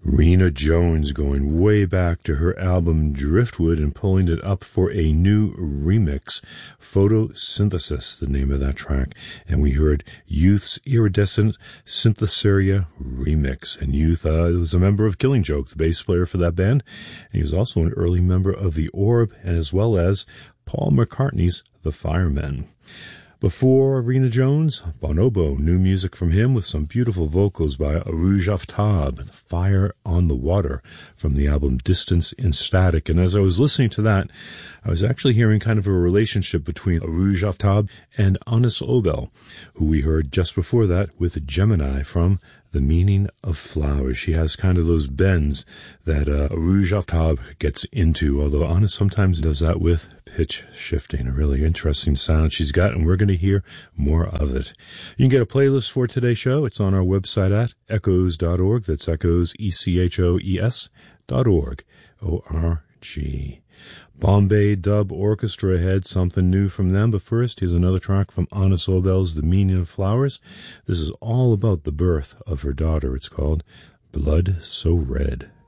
Rena Jones going way back to her album Driftwood and pulling it up for a new remix. Photosynthesis, the name of that track. And we heard Youth's Iridescent Synthesaria remix. And Youth was a member of Killing Joke, the bass player for that band. And he was also an early member of The Orb, and as well as Paul McCartney's The Firemen. Before Rena Jones, Bonobo, new music from him with some beautiful vocals by Arouge Aftab, Fire on the Water, from the album Distance in Static. And as I was listening to that, I was actually hearing kind of a relationship between Arouge Aftab and Anis Obel, who we heard just before that with Gemini from The Meaning of Flowers. She has kind of those bends that Arouge Aftab gets into, although Anis sometimes does that with pitch shifting. A really interesting sound she's got, and we're going to hear more of it. You can get a playlist for today's show. It's on our website at echoes.org. That's echoes, ECHOES.org, O-R-G. Bombay Dub Orchestra had something new from them, but first, here's another track from Anis Obel's The Meaning of Flowers. This is all about the birth of her daughter. It's called Blood So Red.